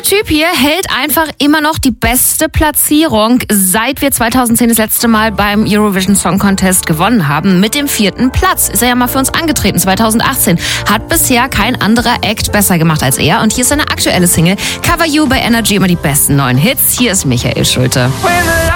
Dieser Typ hier hält einfach immer noch die beste Platzierung, seit wir 2010 das letzte Mal beim Eurovision Song Contest gewonnen haben. Mit dem 4. Platz ist er ja mal für uns angetreten, 2018. Hat bisher kein anderer Act besser gemacht als er. Und hier ist seine aktuelle Single, Cover You bei Energy, immer die besten neuen Hits. Hier ist Michael Schulte.